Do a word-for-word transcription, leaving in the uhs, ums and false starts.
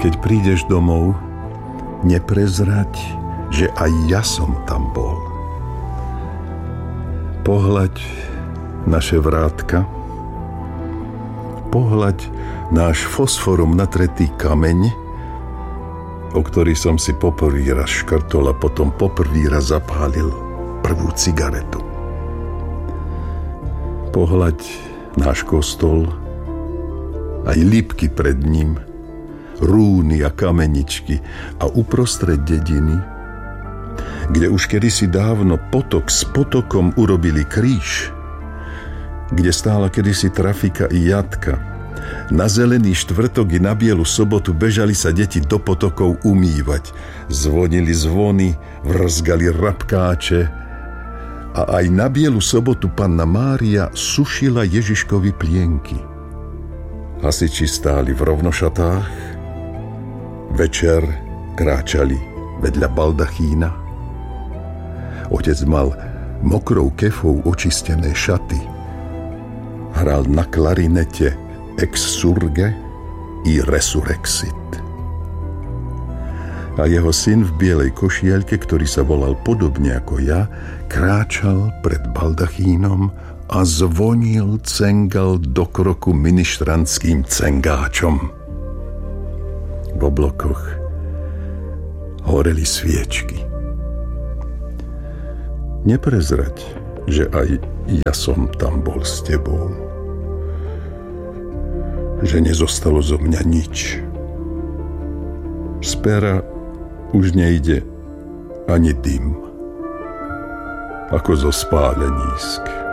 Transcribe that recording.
keď prídeš domov, neprezrať, že aj ja som tam bol. Pohľaď naše vrátka, pohľaď náš fosforom natretý kameň, o ktorý som si poprvý raz škrtol a potom poprvý raz zapálil prvú cigaretu. Pohľaď náš kostol, aj lípky pred ním, rúny a kameničky a uprostred dediny, kde už kedysi dávno potok s potokom urobili kríž, kde stála kedysi trafika i jatka. Na zelený štvrtok i na bielu sobotu bežali sa deti do potokov umývať. Zvonili zvony, vrzgali rabkáče a aj na bielu sobotu Panna Mária sušila Ježiškovi plienky. Hasiči stáli v rovnošatách, večer kráčali vedľa baldachína. Otec mal mokrou kefou očistené šaty. Hral na klarinete ex surge i resurrexit. A jeho syn v bielej košielke, ktorý sa volal podobne ako ja, kráčal pred baldachínom a zvonil, cengal do kroku ministrantským cengáčom. V oblokoch horeli sviečky. Neprezrať, že aj ja som tam bol s tebou. Že nezostalo zo mňa nič. Z pera už nejde ani dym, ako zo spálenísk.